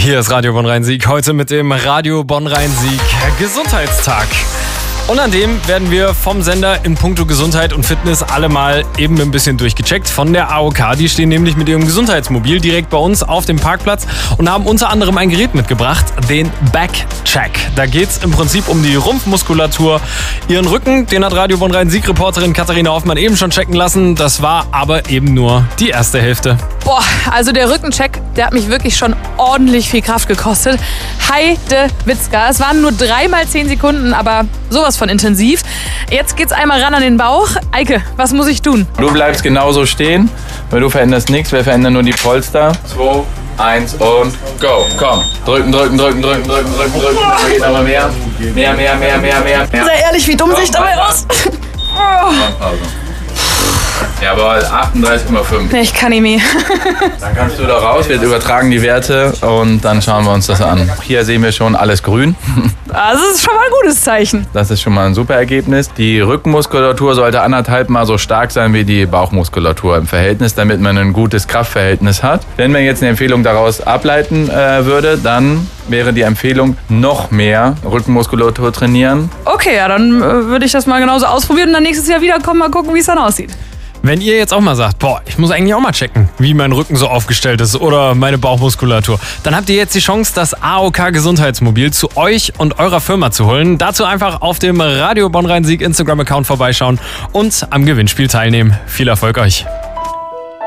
Hier ist Radio Bonn-Rhein-Sieg, heute mit dem Radio Bonn-Rhein-Sieg Gesundheitstag. Und an dem werden wir vom Sender in puncto Gesundheit und Fitness alle mal eben ein bisschen durchgecheckt. Von der AOK, die stehen nämlich mit ihrem Gesundheitsmobil direkt bei uns auf dem Parkplatz und haben unter anderem ein Gerät mitgebracht, den Back-Check. Da geht es im Prinzip um die Rumpfmuskulatur. Ihren Rücken, den hat Radio Bonn-Rhein-Sieg-Reporterin Katharina Hoffmann eben schon checken lassen. Das war aber eben nur die erste Hälfte. Boah, also der Rückencheck, der hat mich wirklich schon ordentlich viel Kraft gekostet. Heidewitzka. Es waren nur 3 mal 10 Sekunden, aber sowas von intensiv. Jetzt geht's einmal ran an den Bauch. Eike, was muss ich tun? Du bleibst genauso stehen, weil du veränderst nichts, wir verändern nur die Polster. 2, 1 und go. Komm. Drücken. Geht aber mehr. Mehr. Sei ehrlich, wie dumm sehe ich dabei aus? Jawohl, 38,5. Nee, ich kann nicht mehr. Dann kannst du da raus, wir übertragen die Werte und dann schauen wir uns das an. Hier sehen wir schon alles grün. Das ist schon mal ein gutes Zeichen. Das ist schon mal ein super Ergebnis. Die Rückenmuskulatur sollte 1,5 Mal so stark sein wie die Bauchmuskulatur im Verhältnis, damit man ein gutes Kraftverhältnis hat. Wenn man jetzt eine Empfehlung daraus ableiten würde, dann wäre die Empfehlung, noch mehr Rückenmuskulatur trainieren. Okay, ja, dann würde ich das mal genauso ausprobieren und dann nächstes Jahr wiederkommen, mal gucken, wie es dann aussieht. Wenn ihr jetzt auch mal sagt, boah, ich muss eigentlich auch mal checken, wie mein Rücken so aufgestellt ist oder meine Bauchmuskulatur, dann habt ihr jetzt die Chance, das AOK Gesundheitsmobil zu euch und eurer Firma zu holen. Dazu einfach auf dem Radio Bonn-Rhein-Sieg Instagram-Account vorbeischauen und am Gewinnspiel teilnehmen. Viel Erfolg euch!